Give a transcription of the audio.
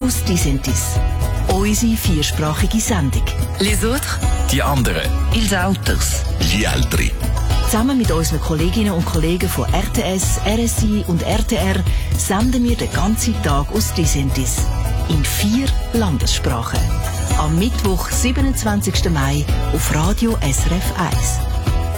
aus Disentis. Unsere viersprachige Sendung. Les autres? Die anderen. Ils Autos. Gli altri. Zusammen mit unseren Kolleginnen und Kollegen von RTS, RSI und RTR senden wir den ganzen Tag aus Disentis. In 4 Landessprachen. Am Mittwoch, 27. Mai auf Radio SRF 1.